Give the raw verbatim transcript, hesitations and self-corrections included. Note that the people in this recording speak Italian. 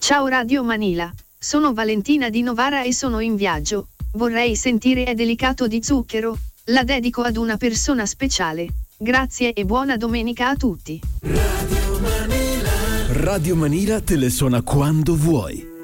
Ciao Radio Manila, sono Valentina di Novara e sono in viaggio. Vorrei sentire È delicato di Zucchero, la dedico ad una persona speciale. Grazie e buona domenica a tutti. Radio Manila te le suona quando vuoi.